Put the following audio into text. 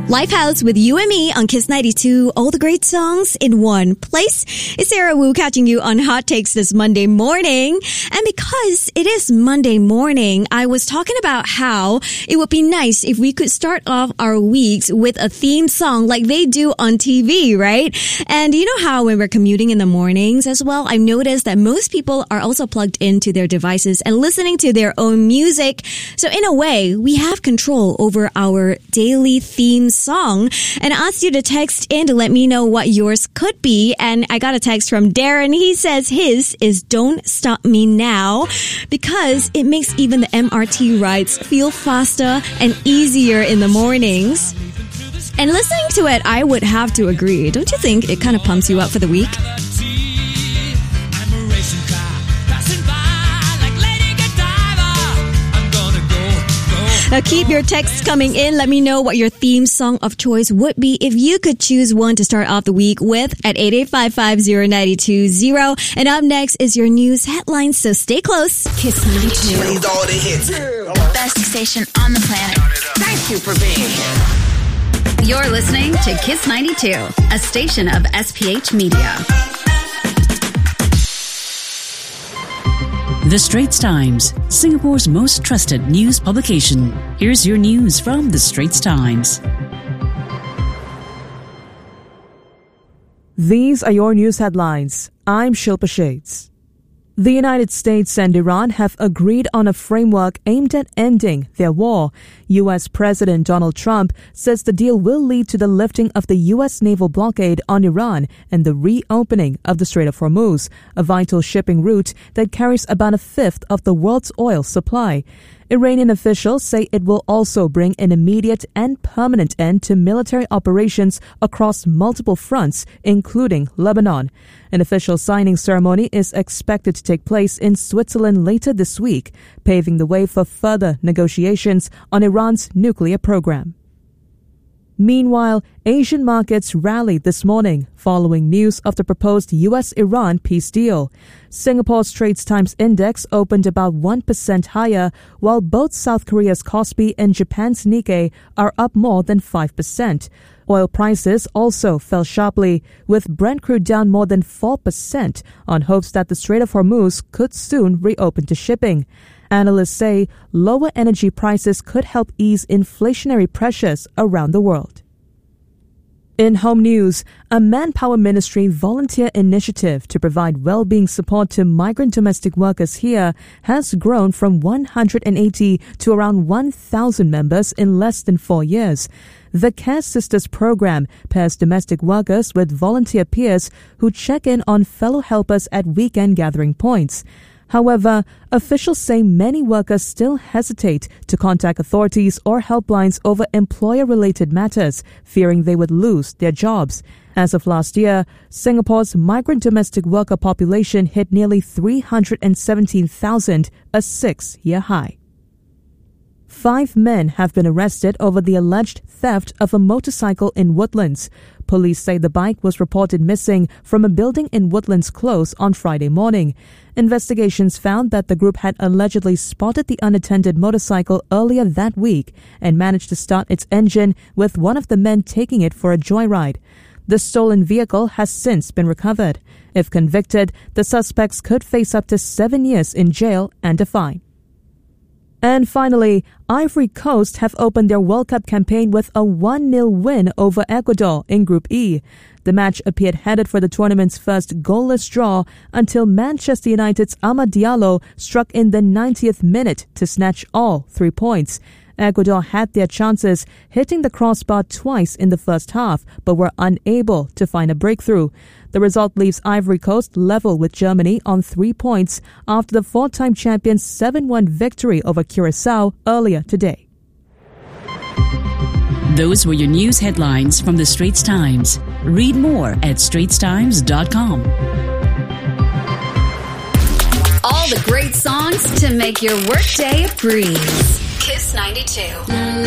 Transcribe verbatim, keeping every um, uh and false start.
Lifehouse with you and me on Kiss ninety-two. All the great songs in one place. It's Sarah Wu catching you on Hot Takes this Monday morning. And because it is Monday morning, I was talking about how it would be nice if we could start off our weeks with a theme song like they do on T V, right? And you know how when we're commuting in the mornings as well, I've noticed that most people are also plugged into their devices and listening to their own music. So in a way, we have control over our daily theme song. And I asked you to text in to let me know what yours could be. And I got a text from Darren. He says his is Don't Stop Me Now because it makes even the M R T rides feel faster and easier in the mornings. And listening to it, I would have to agree. Don't you think it kind of pumps you up for the week? Now keep your texts coming in. Let me know what your theme song of choice would be if you could choose one to start off the week with at eight eight five five zero nine two zero. And up next is your news headlines, so stay close. Kiss ninety-two. All the hits. The best station on the planet. Thank you for being here. You're listening to Kiss ninety-two, a station of S P H Media. The Straits Times, Singapore's most trusted news publication. Here's your news from The Straits Times. These are your news headlines. I'm Shilpa Shades. The United States and Iran have agreed on a framework aimed at ending their war. U S President Donald Trump says the deal will lead to the lifting of the U S naval blockade on Iran and the reopening of the Strait of Hormuz, a vital shipping route that carries about a fifth of the world's oil supply. Iranian officials say it will also bring an immediate and permanent end to military operations across multiple fronts, including Lebanon. An official signing ceremony is expected to take place in Switzerland later this week, paving the way for further negotiations on Iran's nuclear program. Meanwhile, Asian markets rallied this morning following news of the proposed U S Iran peace deal. Singapore's Straits Times Index opened about one percent higher, while both South Korea's Kospi and Japan's Nikkei are up more than five percent. Oil prices also fell sharply, with Brent crude down more than four percent on hopes that the Strait of Hormuz could soon reopen to shipping. Analysts say lower energy prices could help ease inflationary pressures around the world. In home news, a Manpower Ministry volunteer initiative to provide well-being support to migrant domestic workers here has grown from one hundred eighty to around one thousand members in less than four years. The Care Sisters program pairs domestic workers with volunteer peers who check in on fellow helpers at weekend gathering points. However, officials say many workers still hesitate to contact authorities or helplines over employer-related matters, fearing they would lose their jobs. As of last year, Singapore's migrant domestic worker population hit nearly three hundred seventeen thousand, a six-year high. Five men have been arrested over the alleged theft of a motorcycle in Woodlands. Police say the bike was reported missing from a building in Woodlands Close on Friday morning. Investigations found that the group had allegedly spotted the unattended motorcycle earlier that week and managed to start its engine with one of the men taking it for a joyride. The stolen vehicle has since been recovered. If convicted, the suspects could face up to seven years in jail and a fine. And finally, Ivory Coast have opened their World Cup campaign with a one nil win over Ecuador in Group E. The match appeared headed for the tournament's first goalless draw until Manchester United's Amad Diallo struck in the ninetieth minute to snatch all three points. Ecuador had their chances, hitting the crossbar twice in the first half, but were unable to find a breakthrough. The result leaves Ivory Coast level with Germany on three points after the four-time champions' seven one victory over Curaçao earlier today. Those were your news headlines from The Straits Times. Read more at straits times dot com. All the great songs to make your workday a breeze. Kiss ninety-two.